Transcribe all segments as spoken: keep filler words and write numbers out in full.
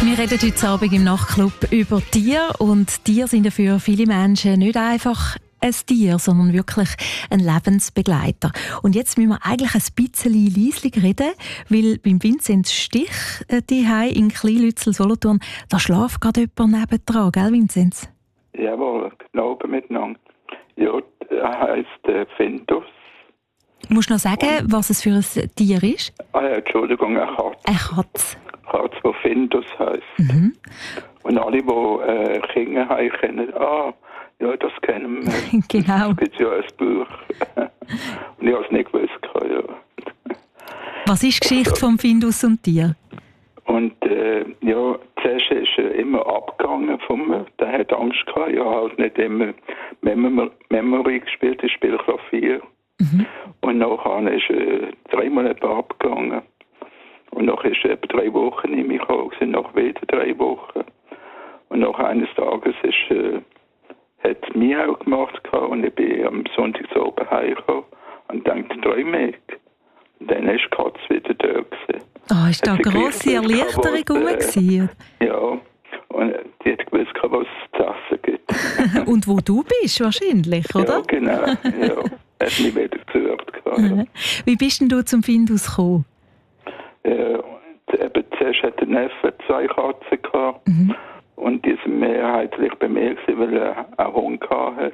Wir reden heute Abend im Nachtclub über Tiere. Und Tiere sind ja für viele Menschen nicht einfach ein Tier, sondern wirklich ein Lebensbegleiter. Und jetzt müssen wir eigentlich ein bisschen leislich reden, weil beim Vinzenz Stich äh, daheim in Kleinlützel, Solothurn, da schläft gerade jemand nebendran, gell Vinzenz? Jawohl, genau miteinander. Ja, er heisst äh, Findus. Musst du noch sagen, und was es für ein Tier ist? Ah ja, Entschuldigung, eine Katze. Eine Katze. Katze, die Findus heisst. Mhm. Und alle, die äh, Kinder haben, kennen, ah, ja, das kennen wir. Genau. Es gibt ja ein Buch. Und ich habe es nicht gewusst. Ja. Was ist die Geschichte vom Findus und Tier? Und äh, ja, zuerst ist er immer abgegangen von mir. Der hat Angst gehabt. Ich habe halt nicht immer Mem- Memory gespielt, ich spiele Klavier. Mhm. Und nachher ist er dreimal abgegangen. Und nach ist er etwa drei Wochen in mich gekommen, und nach wieder drei Wochen. Und nach eines Tages ist, äh, hat es mich auch gemacht gehabt, und ich bin am Sonntag so oben heimgekommen und dachte, träume ich. Und dann ist die Katze wieder da gewesen. Oh, ist da eine grosse Erleichterung rum gewesen? Ja, und die hat gewusst, was es zu essen gibt. Und wo du bist, wahrscheinlich, oder? Ja, genau. Ja. Hat mich wieder gesucht. Ja. Wie bist denn du zum Findus gekommen? Äh, eben, zuerst hat der Neffe zwei Katzen gehabt. Mhm. Und die sind mehrheitlich bei mir gewesen, weil er einen Hund hatte.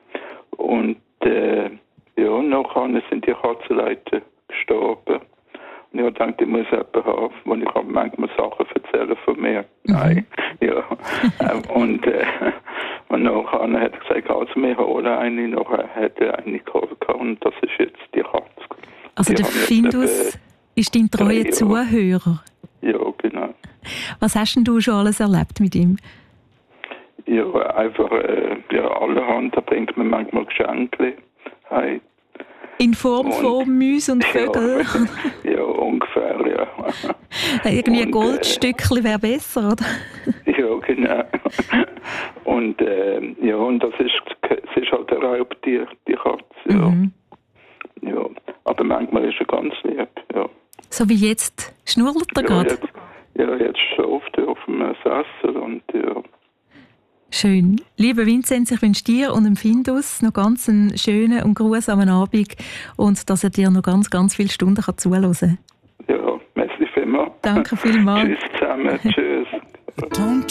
Und äh, ja, nachher sind die Katzenleute gestorben. Und ich dachte, ich muss jemanden haben, wo ich kann manchmal Sachen erzählen von mir. Mhm. Nein, ja. und, äh, und nachher hat er gesagt, also wir holen eine. Nachher hat er eine geholt und das ist jetzt die Katze. Also die der Findus eben, ist dein treuer ja. Zuhörer? Ja, genau. Was hast denn du schon alles erlebt mit ihm? Ja, einfach äh, ja, allerhand. Da bringt man manchmal Geschenke heim. In Form und, von Mäuse und Vögeln? Ja, ja, ungefähr, ja. Irgendwie ein Goldstückchen äh, wäre besser, oder? Ja, genau. Und, äh, ja, und das ist, das ist halt ein Raubtier, die Katze. Ja. Mhm. Ja, aber manchmal ist er ganz lieb, ja. So wie jetzt? Schnurrt er ja, gerade? Jetzt, ja, jetzt schläft er auf dem Sessel und ja. Schön. Lieber Vinzenz, ich wünsche dir und dem Findus noch ganz einen schönen und grusamen Abend und dass er dir noch ganz, ganz viele Stunden zuhören kann. Ja, merci vielmals. Danke vielmals. Tschüss zusammen, tschüss.